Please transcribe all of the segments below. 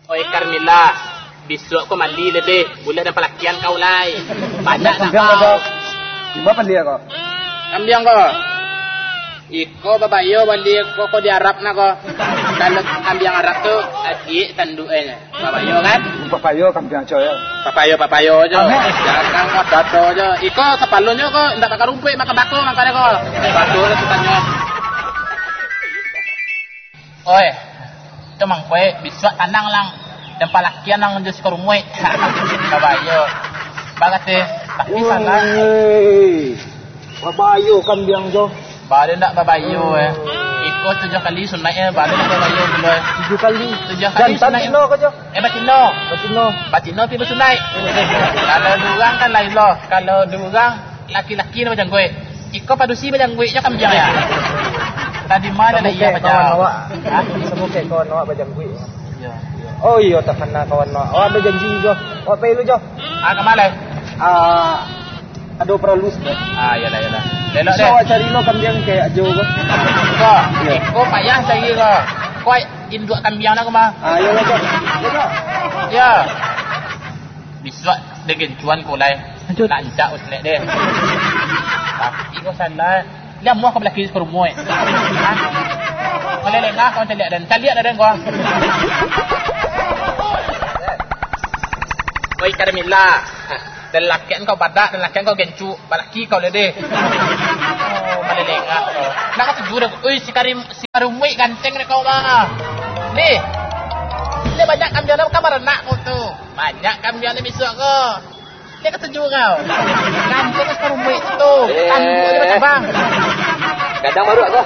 Oi Carmilla, besok kau mandi lebih. Boleh dan pelakian kau lai. Banyak nak kau. Gimana pandia kau? Kambiang kau. Iko babayo bali kau di Arab nak kau. Kalau kambiang Arab tu adik tanduknya. Babayo kan? Papayo kambiang coy. Papayo je. Jangan kau dato je. Iko sepalunnya kau ndak makan rumput makan bako makanya kau. Bako tu tanya. Oi. Itu mang kue biswa tanang lang dan palakian lang just kerumui babayo bagate tapi sana Babayo kambiang jo. bade ndak babayo ikut 7 kali sunatnya bade ndak babayo dulu 7 kali 7 kali sunatnya ko jo. batino pi bersunat kalau durang kan lain loh kalau durang laki-laki macam gue ikut padusi macam gue nya kambiang ya. Tadi mana dah iya macam awak. Semua ke kawan awak macam gue. Ya. Oh iya tak kena kawan awak. Awak ada janji jo. Awak pay lu jo. Ke mana? Ada peralus dah. Yalah. Lelok deh. Awak cari lo kambiang kayak ajo ko. Kau. Kau payah cari kau. Kau induk kambiang nak mah. Yalah jo. Ya. Biswa dengan cuan kau lai. Nak anjak usnek deh. Tapi kau salah. Dia muah kau belakang ke rumah. Boleh lengah kau caliak dan kau. Oi Carmilla. Dan laki kau badak dan laki kau gencu. Balaki kau lede. Oh, boleh lengah kau. Nak kau tuju dah. Oi si Karumui ganteng kau mah. Ni. Dia banyak kambiang dah kamar nak kau tu. Banyak kambiang ni besok kau. Dia ketujuh kau. Ganteng si Karumui tu. Tanduk dia macam bang. Kadang baru aku.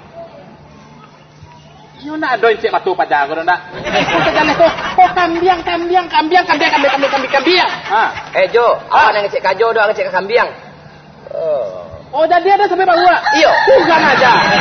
You nak doin cik batu pada aku nak. Jangan kau kambiang. Jo, awak nak ngecek kajo doang ngecek kambiang. Oh jadi ada sampai bawa. Iyo. Bukan aja.